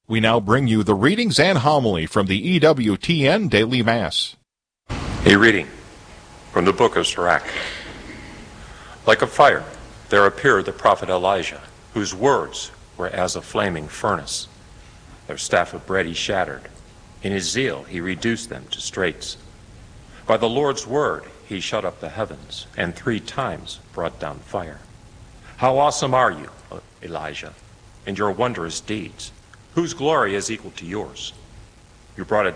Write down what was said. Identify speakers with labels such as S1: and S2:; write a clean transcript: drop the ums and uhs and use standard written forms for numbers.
S1: We now bring you the readings and homily from the EWTN Daily Mass.
S2: A reading from the book of Sirach. Like a fire, there appeared the prophet Elijah, whose words were as a flaming furnace. Their staff of bread he shattered. In his zeal he reduced them to straits. By the Lord's word he shut up the heavens, and 3 times brought down fire. How awesome are you, Elijah, and your wondrous deeds! Whose glory is equal to yours? You brought a